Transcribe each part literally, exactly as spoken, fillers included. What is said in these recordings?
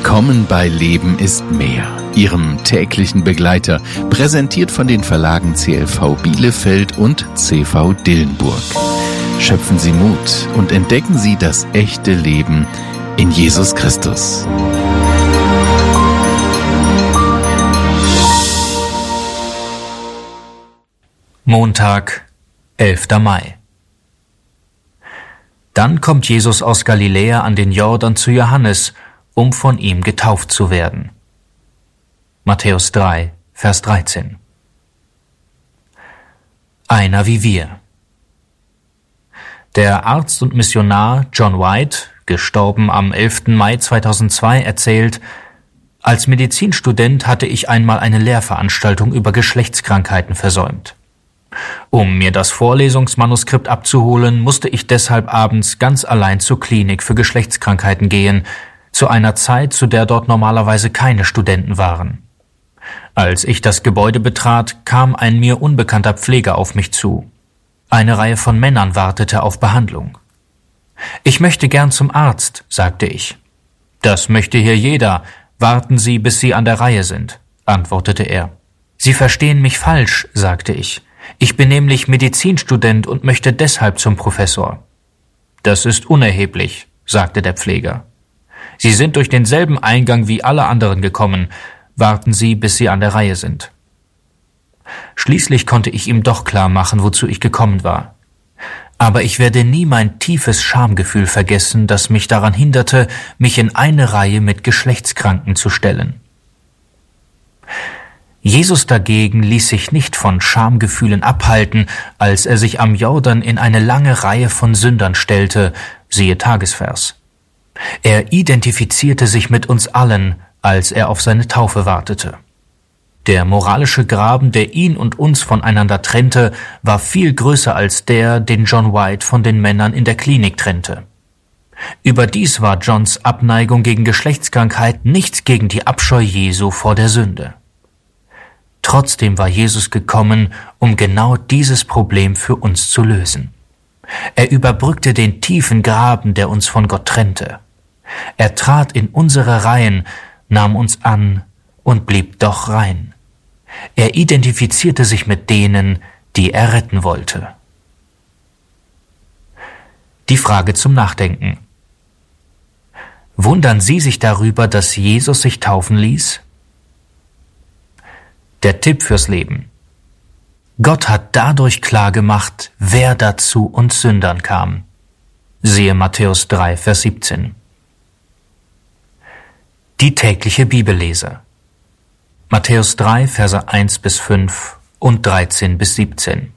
Willkommen bei Leben ist mehr, Ihrem täglichen Begleiter, präsentiert von den Verlagen C L V Bielefeld und C V Dillenburg. Schöpfen Sie Mut und entdecken Sie das echte Leben in Jesus Christus. Montag, elfter Mai. Dann kommt Jesus aus Galiläa an den Jordan zu Johannes, um von ihm getauft zu werden. Matthäus drei, Vers dreizehn. Einer wie wir. Der Arzt und Missionar John White, gestorben am elften Mai zweitausendzwei, erzählt: Als Medizinstudent hatte ich einmal eine Lehrveranstaltung über Geschlechtskrankheiten versäumt. Um mir das Vorlesungsmanuskript abzuholen, musste ich deshalb abends ganz allein zur Klinik für Geschlechtskrankheiten gehen, zu einer Zeit, zu der dort normalerweise keine Studenten waren. Als ich das Gebäude betrat, kam ein mir unbekannter Pfleger auf mich zu. Eine Reihe von Männern wartete auf Behandlung. »Ich möchte gern zum Arzt«, sagte ich. »Das möchte hier jeder. Warten Sie, bis Sie an der Reihe sind«, antwortete er. »Sie verstehen mich falsch«, sagte ich. »Ich bin nämlich Medizinstudent und möchte deshalb zum Professor.« »Das ist unerheblich«, sagte der Pfleger. »Sie sind durch denselben Eingang wie alle anderen gekommen. Warten Sie, bis Sie an der Reihe sind.« Schließlich konnte ich ihm doch klar machen, wozu ich gekommen war. Aber ich werde nie mein tiefes Schamgefühl vergessen, das mich daran hinderte, mich in eine Reihe mit Geschlechtskranken zu stellen. Jesus dagegen ließ sich nicht von Schamgefühlen abhalten, als er sich am Jordan in eine lange Reihe von Sündern stellte, siehe Tagesvers. Er identifizierte sich mit uns allen, als er auf seine Taufe wartete. Der moralische Graben, der ihn und uns voneinander trennte, war viel größer als der, den John White von den Männern in der Klinik trennte. Überdies war Johns Abneigung gegen Geschlechtskrankheit nichts gegen die Abscheu Jesu vor der Sünde. Trotzdem war Jesus gekommen, um genau dieses Problem für uns zu lösen. Er überbrückte den tiefen Graben, der uns von Gott trennte. Er trat in unsere Reihen, nahm uns an und blieb doch rein. Er identifizierte sich mit denen, die er retten wollte. Die Frage zum Nachdenken. Wundern Sie sich darüber, dass Jesus sich taufen ließ? Der Tipp fürs Leben. Gott hat dadurch klargemacht, wer da zu uns Sündern kam. Siehe Matthäus drei, Vers siebzehn. Die tägliche Bibellese. Matthäus drei, Verse eins bis fünf und dreizehn bis siebzehn.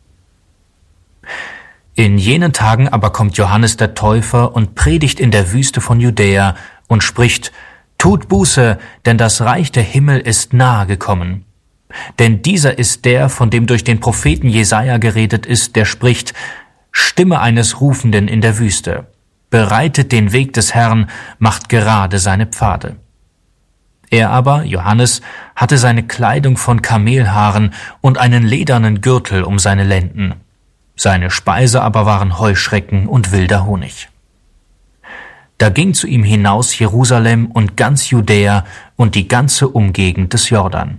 In jenen Tagen aber kommt Johannes der Täufer und predigt in der Wüste von Judäa und spricht: Tut Buße, denn das Reich der Himmel ist nahe gekommen. Denn dieser ist der, von dem durch den Propheten Jesaja geredet ist, der spricht: Stimme eines Rufenden in der Wüste. Bereitet den Weg des Herrn, macht gerade seine Pfade. Er aber, Johannes, hatte seine Kleidung von Kamelhaaren und einen ledernen Gürtel um seine Lenden. Seine Speise aber waren Heuschrecken und wilder Honig. Da ging zu ihm hinaus Jerusalem und ganz Judäa und die ganze Umgegend des Jordan.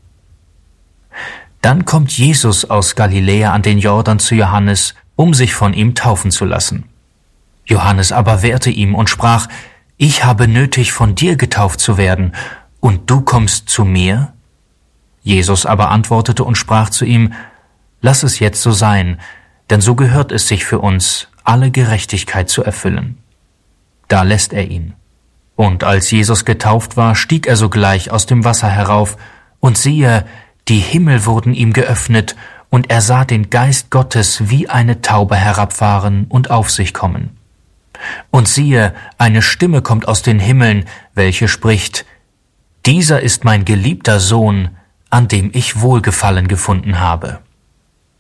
Dann kommt Jesus aus Galiläa an den Jordan zu Johannes, um sich von ihm taufen zu lassen. Johannes aber wehrte ihm und sprach: Ich habe nötig, von dir getauft zu werden, und du kommst zu mir? Jesus aber antwortete und sprach zu ihm: Lass es jetzt so sein, denn so gehört es sich für uns, alle Gerechtigkeit zu erfüllen. Da lässt er ihn. Und als Jesus getauft war, stieg er sogleich aus dem Wasser herauf, und siehe, die Himmel wurden ihm geöffnet, und er sah den Geist Gottes wie eine Taube herabfahren und auf sich kommen. Und siehe, eine Stimme kommt aus den Himmeln, welche spricht: Dieser ist mein geliebter Sohn, an dem ich Wohlgefallen gefunden habe.